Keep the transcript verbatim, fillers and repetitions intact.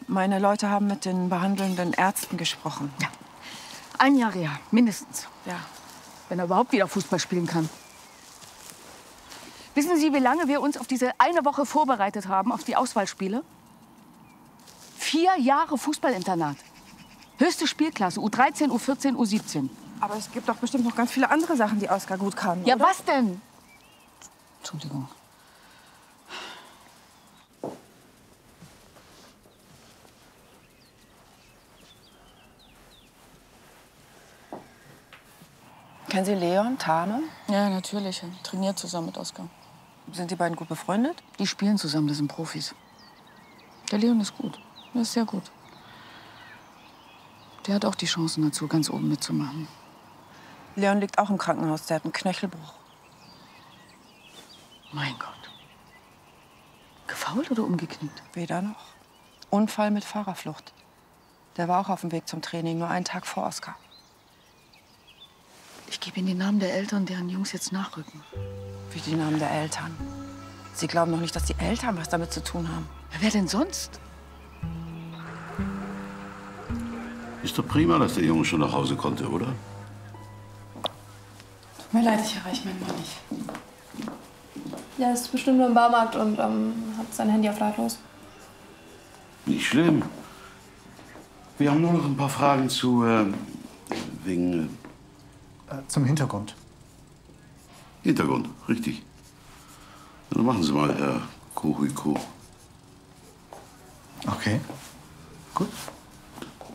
Meine Leute haben mit den behandelnden Ärzten gesprochen. Ja. Ein Jahr Reha, mindestens. Ja. Wenn er überhaupt wieder Fußball spielen kann. Wissen Sie, wie lange wir uns auf diese eine Woche vorbereitet haben, auf die Auswahlspiele? Vier Jahre Fußballinternat. Höchste Spielklasse, U dreizehn, U vierzehn, U siebzehn. Aber es gibt doch bestimmt noch ganz viele andere Sachen, die Oskar gut kann, Ja, oder? was denn? Entschuldigung. Kennen Sie Leon, Tane? Ja, natürlich. Trainiert zusammen mit Oskar. Sind die beiden gut befreundet? Die spielen zusammen, das sind Profis. Der Leon ist gut. Der ist sehr gut. Der hat auch die Chancen dazu, ganz oben mitzumachen. Leon liegt auch im Krankenhaus. Der hat einen Knöchelbruch. Mein Gott. Gefault oder umgeknickt? Weder noch. Unfall mit Fahrerflucht. Der war auch auf dem Weg zum Training, nur einen Tag vor Oskar. Ich gebe Ihnen die Namen der Eltern, deren Jungs jetzt nachrücken. Wie die Namen der Eltern. Sie glauben doch nicht, dass die Eltern was damit zu tun haben. Ja, wer denn sonst? Ist doch prima, dass der Junge schon nach Hause konnte, oder? Tut mir leid, ich erreiche meinen Mann nicht. Ja, ist bestimmt nur im Baumarkt und ähm, hat sein Handy auf lautlos. Nicht schlimm. Wir haben nur noch ein paar Fragen zu, äh, wegen... Äh, zum Hintergrund. Hintergrund, richtig. Na, dann machen Sie mal, Herr Kuhiko. Okay, gut.